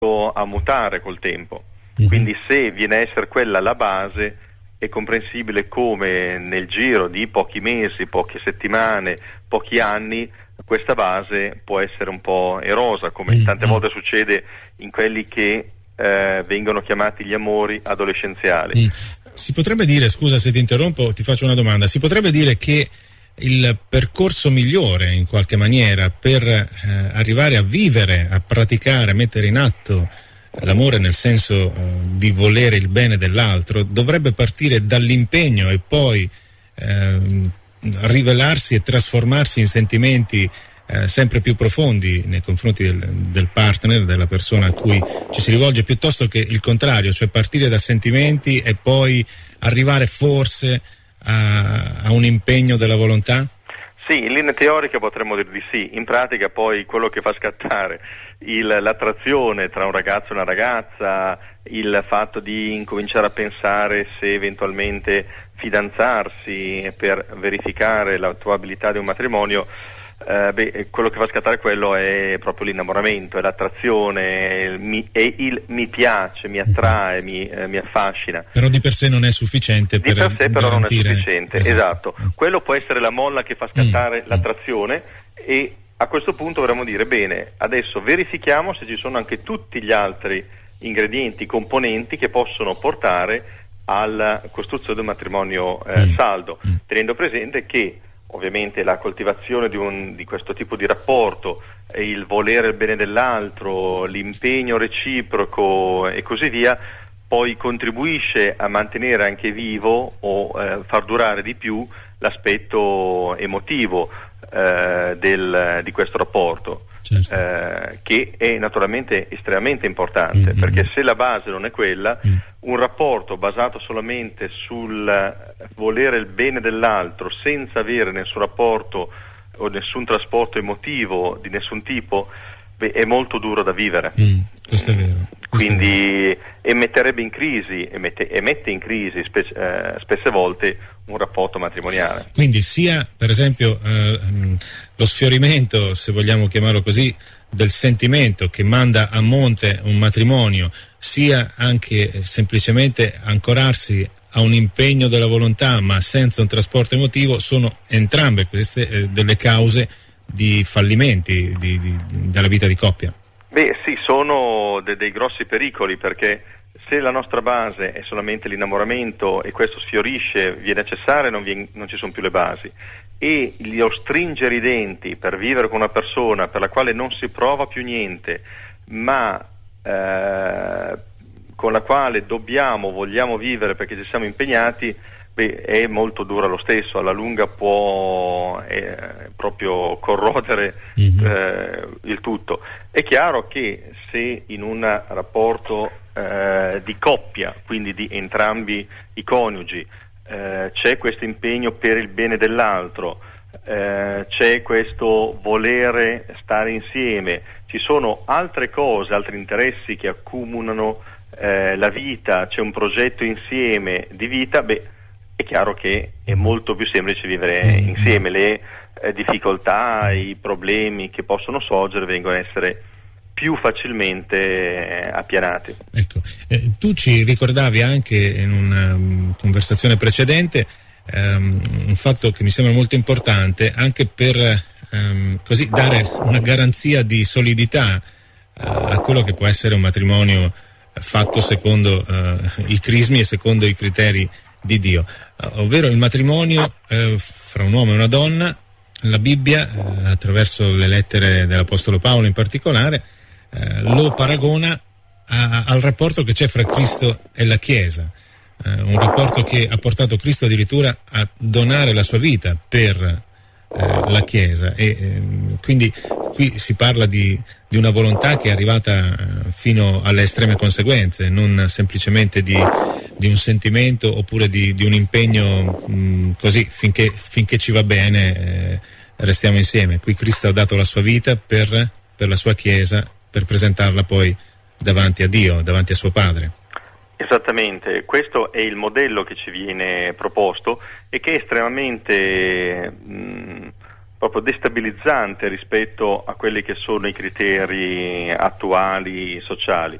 a mutare col tempo. Quindi se viene a essere quella la base, è comprensibile come nel giro di pochi mesi, poche settimane, pochi anni, questa base può essere un po' erosa, come tante volte succede in quelli che vengono chiamati gli amori adolescenziali. Si potrebbe dire, scusa se ti interrompo, ti faccio una domanda, si potrebbe dire che il percorso migliore in qualche maniera per arrivare a vivere, a praticare, a mettere in atto l'amore nel senso di volere il bene dell'altro dovrebbe partire dall'impegno e poi rivelarsi e trasformarsi in sentimenti sempre più profondi nei confronti del partner, della persona a cui ci si rivolge, piuttosto che il contrario, cioè partire da sentimenti e poi arrivare forse a un impegno della volontà? Sì, in linea teorica potremmo dire di sì, in pratica poi quello che fa scattare l'attrazione tra un ragazzo e una ragazza, il fatto di incominciare a pensare se eventualmente fidanzarsi per verificare l'attuabilità di un matrimonio, quello che fa scattare quello è proprio l'innamoramento, è l'attrazione, mi piace, mi attrae, mi affascina. Però di per sé non è sufficiente di per sé però non è sufficiente, esatto. Quello può essere la molla che fa scattare l'attrazione, e a questo punto dovremmo dire bene, adesso verifichiamo se ci sono anche tutti gli altri ingredienti, componenti che possono portare alla costruzione di un matrimonio saldo, tenendo presente che ovviamente la coltivazione di questo tipo di rapporto, il volere il bene dell'altro, l'impegno reciproco e così via, poi contribuisce a mantenere anche vivo o far durare di più l'aspetto emotivo di questo rapporto. Certo. Che è naturalmente estremamente importante, perché se la base non è quella, un rapporto basato solamente sul volere il bene dell'altro senza avere nessun rapporto o nessun trasporto emotivo di nessun tipo, è molto duro da vivere. Questo è vero. Quindi metterebbe in crisi e mette in crisi spesse volte un rapporto matrimoniale. Quindi sia per esempio lo sfiorimento, se vogliamo chiamarlo così, del sentimento che manda a monte un matrimonio, sia anche semplicemente ancorarsi a un impegno della volontà ma senza un trasporto emotivo, sono entrambe queste delle cause di fallimenti della vita di coppia. Beh sì, sono dei grossi pericoli, perché se la nostra base è solamente l'innamoramento e questo sfiorisce, viene a cessare, non ci sono più le basi, e lo stringere i denti per vivere con una persona per la quale non si prova più niente, ma con la quale vogliamo vivere perché ci siamo impegnati, è molto dura lo stesso, alla lunga può proprio corrodere il tutto. È chiaro che se in un rapporto di coppia, quindi di entrambi i coniugi, c'è questo impegno per il bene dell'altro, c'è questo volere stare insieme, ci sono altre cose, altri interessi che accomunano la vita, c'è un progetto insieme di vita, è chiaro che è molto più semplice vivere insieme, le difficoltà, i problemi che possono sorgere vengono a essere più facilmente appianati. Ecco, tu ci ricordavi anche in una conversazione precedente un fatto che mi sembra molto importante anche per così dare una garanzia di solidità a quello che può essere un matrimonio fatto secondo i crismi e secondo i criteri di Dio, ovvero il matrimonio fra un uomo e una donna. La Bibbia, attraverso le lettere dell'Apostolo Paolo in particolare, lo paragona al rapporto che c'è fra Cristo e la Chiesa, un rapporto che ha portato Cristo addirittura a donare la sua vita per la Chiesa, e quindi qui si parla di una volontà che è arrivata fino alle estreme conseguenze, non semplicemente di un sentimento oppure di un impegno così finché ci va bene restiamo insieme. Qui Cristo ha dato la sua vita per la sua Chiesa, per presentarla poi davanti a Dio, davanti a suo Padre. Esattamente, questo è il modello che ci viene proposto e che è estremamente proprio destabilizzante rispetto a quelli che sono i criteri attuali sociali.